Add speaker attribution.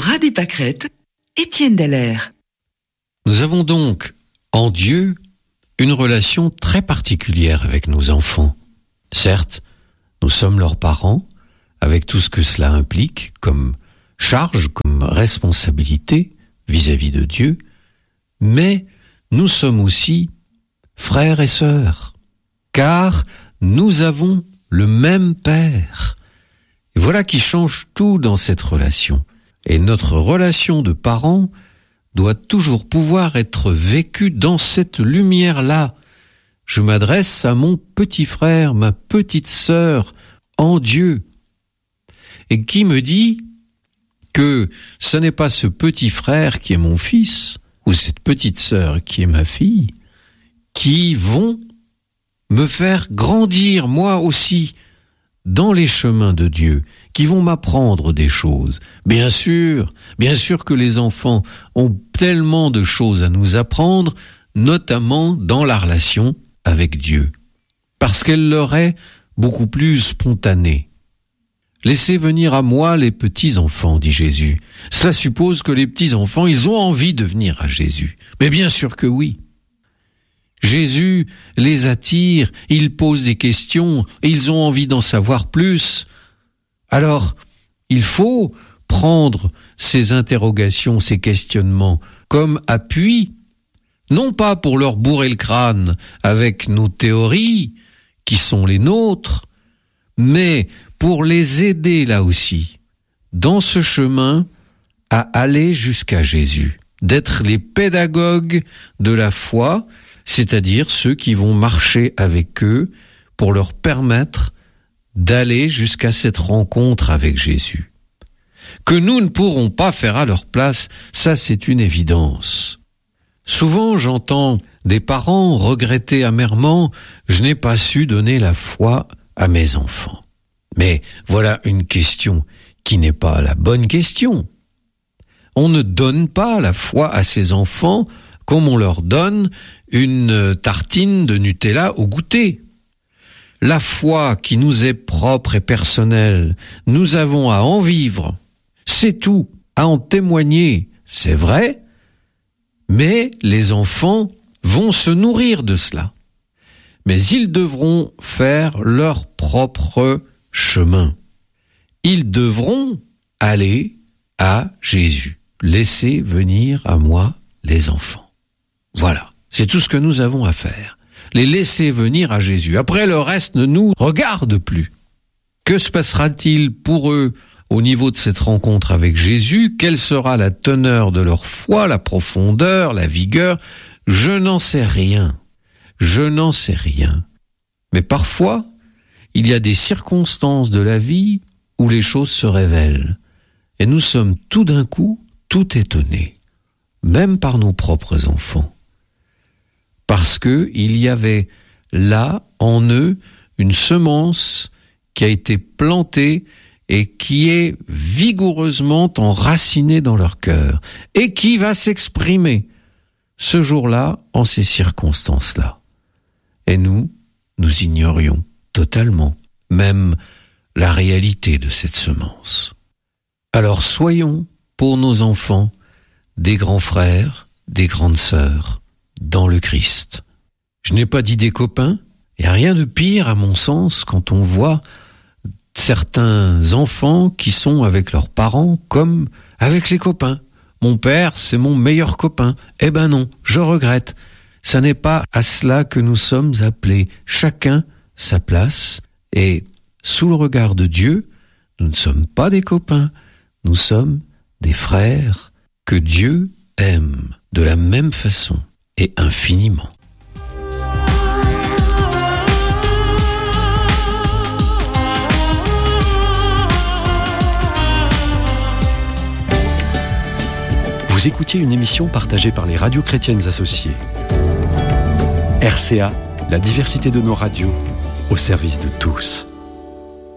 Speaker 1: Radi Pâquerette, Étienne Dallaire.
Speaker 2: Nous avons donc en Dieu une relation très particulière avec nos enfants. Certes, nous sommes leurs parents, avec tout ce que cela implique comme charge, comme responsabilité vis-à-vis de Dieu, mais nous sommes aussi frères et sœurs, car nous avons le même Père. Et voilà qui change tout dans cette relation. Et notre relation de parents doit toujours pouvoir être vécue dans cette lumière-là. Je m'adresse à mon petit frère, ma petite sœur, en Dieu. Et qui me dit que ce n'est pas ce petit frère qui est mon fils, ou cette petite sœur qui est ma fille, qui vont me faire grandir moi aussi dans les chemins de Dieu, qui vont m'apprendre des choses. Bien sûr que les enfants ont tellement de choses à nous apprendre, notamment dans la relation avec Dieu, parce qu'elle leur est beaucoup plus spontanée. Laissez venir à moi les petits-enfants, dit Jésus. Cela suppose que les petits-enfants, ils ont envie de venir à Jésus. Mais bien sûr que oui. Jésus les attire, il pose des questions, et ils ont envie d'en savoir plus. Alors, il faut prendre ces interrogations, ces questionnements comme appui, non pas pour leur bourrer le crâne avec nos théories, qui sont les nôtres, mais pour les aider là aussi, dans ce chemin, à aller jusqu'à Jésus, d'être les pédagogues de la foi, c'est-à-dire ceux qui vont marcher avec eux pour leur permettre d'aller jusqu'à cette rencontre avec Jésus. Que nous ne pourrons pas faire à leur place, ça c'est une évidence. Souvent j'entends des parents regretter amèrement « je n'ai pas su donner la foi à mes enfants ». Mais voilà une question qui n'est pas la bonne question. On ne donne pas la foi à ses enfants comme on leur donne une tartine de Nutella au goûter. La foi qui nous est propre et personnelle, nous avons à en vivre, c'est tout, à en témoigner, c'est vrai, mais les enfants vont se nourrir de cela. Mais ils devront faire leur propre chemin. Ils devront aller à Jésus. Laissez venir à moi les enfants. Voilà, c'est tout ce que nous avons à faire. Les laisser venir à Jésus. Après, le reste ne nous regarde plus. Que se passera-t-il pour eux au niveau de cette rencontre avec Jésus? Quelle sera la teneur de leur foi, la profondeur, la vigueur? Je n'en sais rien. Je n'en sais rien. Mais parfois, il y a des circonstances de la vie où les choses se révèlent. Et nous sommes tout d'un coup tout étonnés, même par nos propres enfants. Parce que il y avait là, en eux, une semence qui a été plantée et qui est vigoureusement enracinée dans leur cœur et qui va s'exprimer ce jour-là en ces circonstances-là. Et nous ignorions totalement même la réalité de cette semence. Alors soyons pour nos enfants des grands frères, des grandes sœurs, dans le Christ. Je n'ai pas dit des copains, il n'y a rien de pire à mon sens quand on voit certains enfants qui sont avec leurs parents comme avec les copains. Mon père, c'est mon meilleur copain. Eh ben non, je regrette. Ça n'est pas à cela que nous sommes appelés. Chacun sa place et sous le regard de Dieu, nous ne sommes pas des copains, nous sommes des frères que Dieu aime de la même façon et infiniment.
Speaker 3: Vous écoutiez une émission partagée par les radios chrétiennes associées. RCA, la diversité de nos radios, au service de tous.